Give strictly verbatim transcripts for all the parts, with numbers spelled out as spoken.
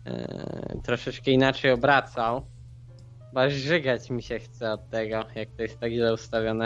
yy, troszeczkę inaczej obracał. Bo aż żygać mi się chce od tego, jak to jest tak źle ustawione.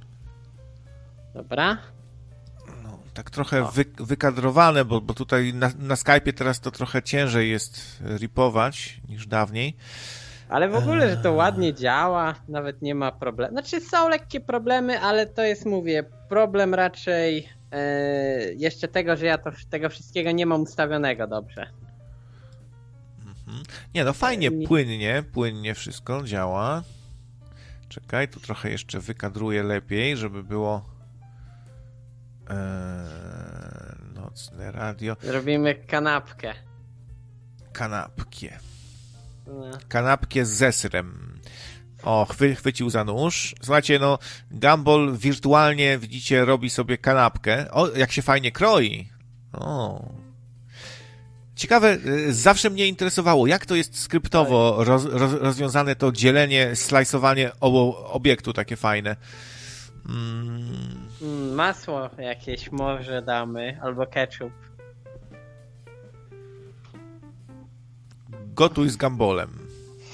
Dobra. No, tak trochę wy, wykadrowane, bo, bo tutaj na, na Skype'ie teraz to trochę ciężej jest ripować niż dawniej. Ale w ogóle, że to ładnie działa, nawet nie ma problemu. Znaczy są lekkie problemy, ale to jest, mówię, problem raczej yy, jeszcze tego, że ja to, tego wszystkiego nie mam ustawionego dobrze. Mhm. Nie, no fajnie, nie... płynnie, płynnie wszystko działa. Czekaj, tu trochę jeszcze wykadruję lepiej, żeby było yy, nocne radio. Zrobimy kanapkę. Kanapkie. No. Kanapkę z zesrem. O, chwy, chwycił za nóż. Słuchajcie, no, Gumball wirtualnie, widzicie, robi sobie kanapkę. O, jak się fajnie kroi. O. Ciekawe, zawsze mnie interesowało, jak to jest skryptowo roz, roz, rozwiązane to dzielenie, slajsowanie obo, obiektu takie fajne. Mm. Masło jakieś może damy, albo ketchup. Gotuj z Gumballem.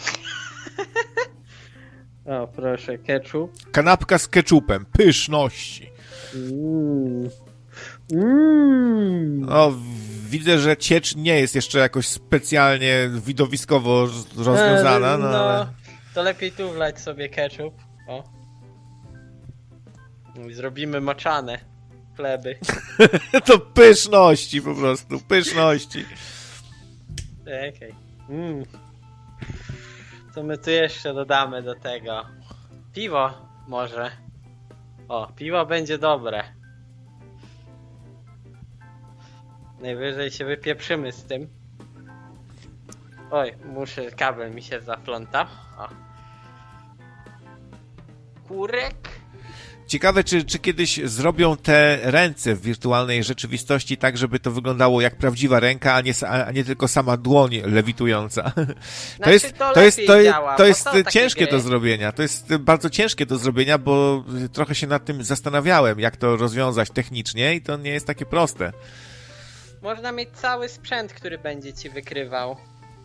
O, proszę, ketchup. Kanapka z ketchupem, pyszności. Mm. Mm. O, widzę, że ciecz nie jest jeszcze jakoś specjalnie widowiskowo rozwiązana, no, no ale... To lepiej tu wlać sobie ketchup. O. I zrobimy maczane chleby. To pyszności po prostu, pyszności. Okej. Okay. Mm. Co my tu jeszcze dodamy do tego? Piwo może. O, piwo będzie dobre. Najwyżej się wypieprzymy z tym. Oj, muszę, kabel mi się zapląta. O. Kurek. Ciekawe, czy, czy kiedyś zrobią te ręce w wirtualnej rzeczywistości tak, żeby to wyglądało jak prawdziwa ręka, a nie, a nie tylko sama dłoń lewitująca. To znaczy, jest, to to jest, to, działa, to jest to ciężkie gry. do zrobienia. To jest bardzo ciężkie do zrobienia, bo trochę się nad tym zastanawiałem, jak to rozwiązać technicznie i to nie jest takie proste. Można mieć cały sprzęt, który będzie ci wykrywał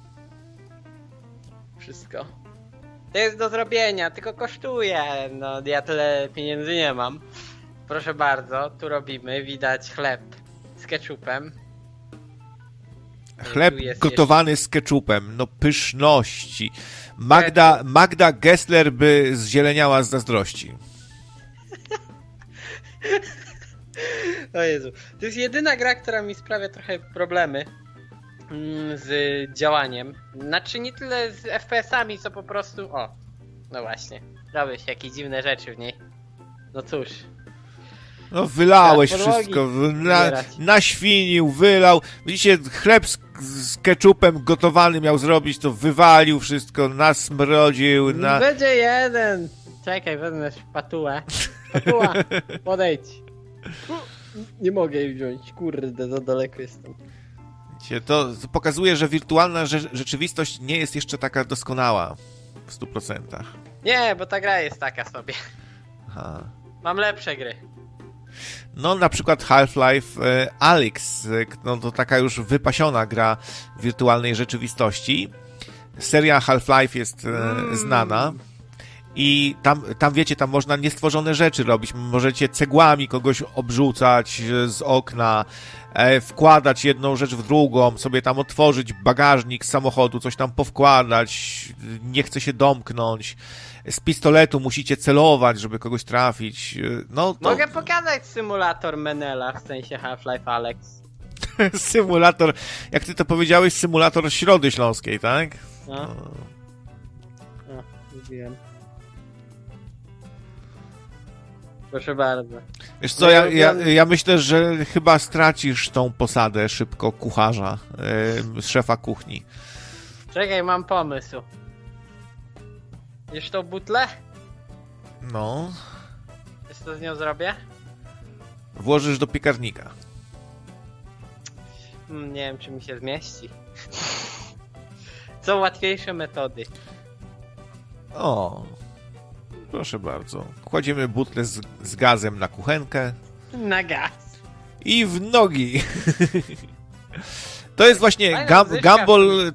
wszystko. To jest do zrobienia, tylko kosztuje. No, ja tyle pieniędzy nie mam. Proszę bardzo, tu robimy, widać chleb z ketchupem. Chleb gotowany jeszcze z ketchupem, no pyszności. Magda, Magda Gessler by zzieleniała z zazdrości. O Jezu, to jest jedyna gra, która mi sprawia trochę problemy z działaniem. Znaczy nie tyle z F P S-ami, co po prostu... O, no właśnie. Robisz jakieś dziwne rzeczy w niej. No cóż. No wylałeś Teraz wszystko, na, naświnił, wylał. Widzicie, chleb z, z ketchupem gotowany miał zrobić, to wywalił wszystko, nasmrodził. Na... Będzie jeden. Czekaj, wezmę szpatułę. Szpatuła, podejdź. Nie mogę jej wziąć, kurde, za daleko jestem. To pokazuje, że wirtualna rze- rzeczywistość nie jest jeszcze taka doskonała w stu procentach. Nie, bo ta gra jest taka sobie. Aha. Mam lepsze gry. No na przykład Half-Life e, Alyx, no to taka już wypasiona gra wirtualnej rzeczywistości. Seria Half-Life jest e, mm. znana. I tam, tam, wiecie, tam można niestworzone rzeczy robić. Możecie cegłami kogoś obrzucać z okna, e, wkładać jedną rzecz w drugą, sobie tam otworzyć bagażnik z samochodu, coś tam powkładać, nie chce się domknąć. Z pistoletu musicie celować, żeby kogoś trafić. No, to... Mogę pokazać symulator Menela, w sensie Half-Life Alyx. Symulator, jak ty to powiedziałeś, symulator Środy Śląskiej, tak? No. No, mówiłem. Proszę bardzo. Wiesz co, ja, ja, ja myślę, że chyba stracisz tą posadę szybko kucharza, yy, szefa kuchni. Czekaj, mam pomysł. Wiesz tą butlę? No. Wiesz co z nią zrobię? Włożysz do piekarnika. Hmm, nie wiem, czy mi się zmieści. Są łatwiejsze metody. O, proszę bardzo. Kładziemy butlę z, z gazem na kuchenkę. Na gaz. I w nogi. To jest właśnie Gum, Gumball